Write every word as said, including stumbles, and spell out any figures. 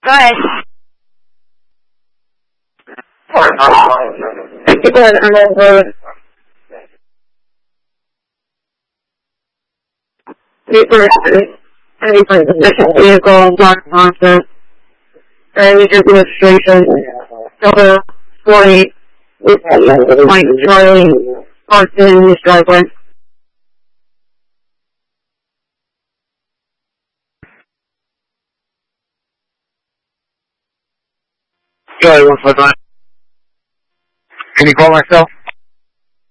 Go ahead. Go ahead, I'm over. Paper, any position, vehicle, block concept, major illustration, Delta forty, Mike Charlie, parked in his driveway. Charlie one five nine. Can you call myself?